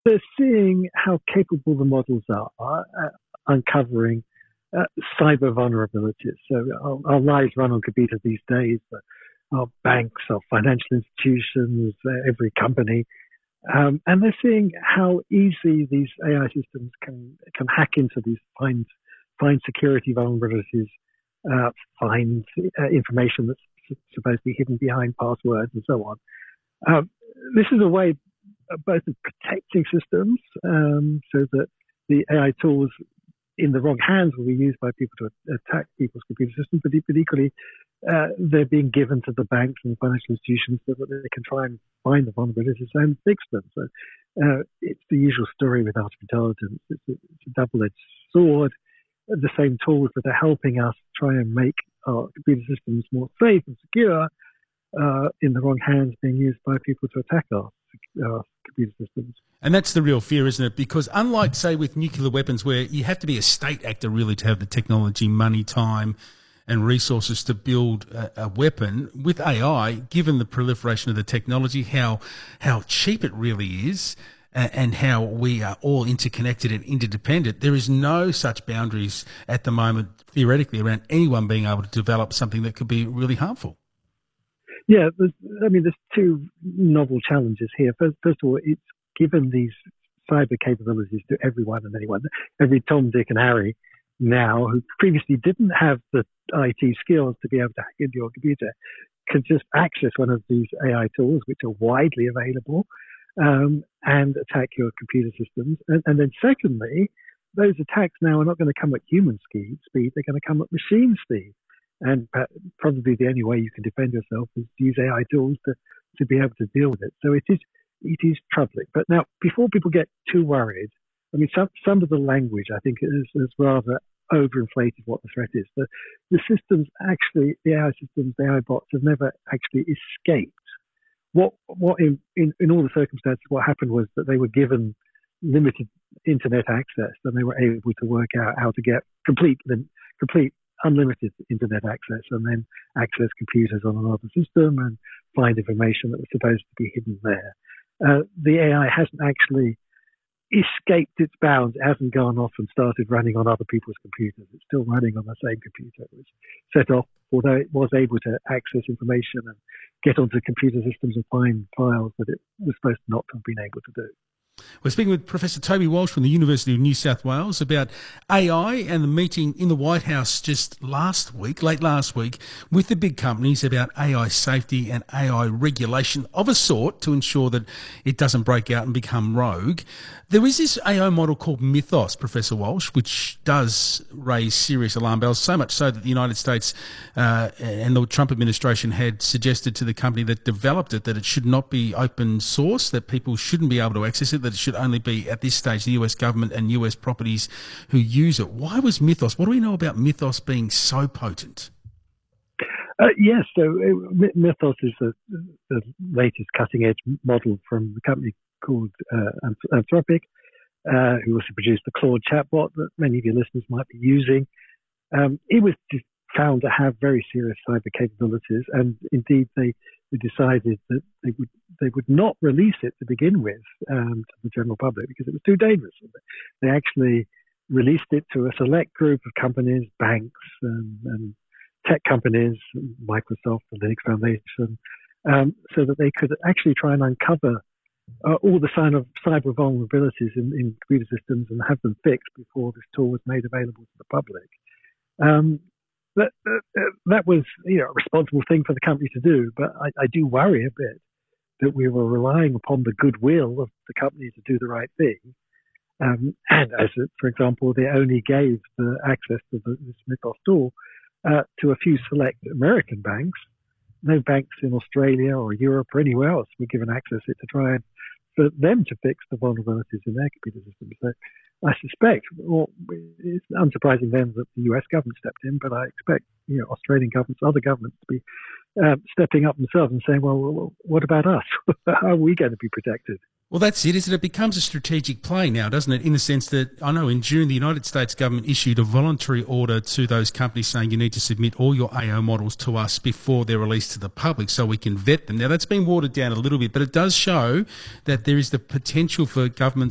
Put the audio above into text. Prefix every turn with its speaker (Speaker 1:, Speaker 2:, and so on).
Speaker 1: they're seeing how capable the models are uncovering cyber vulnerabilities. So our lives run on computers these days. Our banks, our financial institutions, every company. And they're seeing how easy these AI systems can hack into these, find security vulnerabilities, find information that's supposed to be hidden behind passwords and so on. This is a way both of protecting systems, so that the AI tools in the wrong hands will be used by people to attack people's computer systems, but equally they're being given to the banks and financial institutions so that they can try and find the vulnerabilities and fix them. So it's the usual story with artificial intelligence. It's a double-edged sword. The same tools that are helping us try and make our computer systems more safe and secure in the wrong hands being used by people to attack our computer systems.
Speaker 2: And that's the real fear, isn't it? Because unlike, say, with nuclear weapons, where you have to be a state actor really to have the technology, money, time and resources to build a weapon, with AI, given the proliferation of the technology, how cheap it really is, and how we are all interconnected and interdependent, there is no such boundaries at the moment, theoretically, around anyone being able to develop something that could be really harmful.
Speaker 1: Yeah, there's two novel challenges here. First of all, it's given these cyber capabilities to everyone and anyone, every Tom, Dick and Harry now, who previously didn't have the IT skills to be able to hack into your computer, can just access one of these AI tools, which are widely available, and attack your computer systems. And then secondly, those attacks now are not going to come at human speed, they're going to come at machine speed. And probably the only way you can defend yourself is to use AI tools to be able to deal with it. So it is troubling. But now, before people get too worried, I mean, some of the language, I think, is rather overinflated what the threat is. The systems actually, the AI systems, the AI bots have never actually escaped. What in all the circumstances, what happened was that they were given limited internet access, and they were able to work out how to get complete unlimited internet access, and then access computers on another system and find information that was supposed to be hidden there. The AI hasn't actually escaped its bounds. It hasn't gone off and started running on other people's computers. It's still running on the same computer. It was set off, although it was able to access information and get onto computer systems and find files that it was supposed not to have been able to do.
Speaker 2: We're speaking with Professor Toby Walsh from the University of New South Wales about AI and the meeting in the White House just late last week, with the big companies about AI safety and AI regulation of a sort to ensure that it doesn't break out and become rogue. There is this AI model called Mythos, Professor Walsh, which does raise serious alarm bells, so much so that the United States and the Trump administration had suggested to the company that developed it that it should not be open source, that people shouldn't be able to access it, that it should only be, at this stage, the US government and US properties who use it. Why was Mythos? What do we know about Mythos being so potent?
Speaker 1: Yes, so Mythos is the latest cutting-edge model from a company called Anthropic, who also produced the Claude chatbot that many of your listeners might be using. It was found to have very serious cyber capabilities, and indeed they decided that they would not release it to begin with to the general public because it was too dangerous. They actually released it to a select group of companies, banks and tech companies, Microsoft, the Linux Foundation, so that they could actually try and uncover all the sign of cyber vulnerabilities in computer systems and have them fixed before this tool was made available to the public. That was, a responsible thing for the company to do, but I do worry a bit that we were relying upon the goodwill of the company to do the right thing. And as, for example, they only gave the access to this Mythos tool to a few select American banks. No banks in Australia or Europe or anywhere else were given access to it to try and for them to fix the vulnerabilities in their computer systems. So I suspect, it's unsurprising then that the US government stepped in, but I expect Australian governments, other governments to be stepping up themselves and saying, well, what about us? How are we going to be protected?
Speaker 2: Well, that's it, isn't it? It becomes a strategic play now, doesn't it? In the sense that, I know in June, the United States government issued a voluntary order to those companies saying you need to submit all your AI models to us before they're released to the public so we can vet them. Now, that's been watered down a little bit, but it does show that there is the potential for governments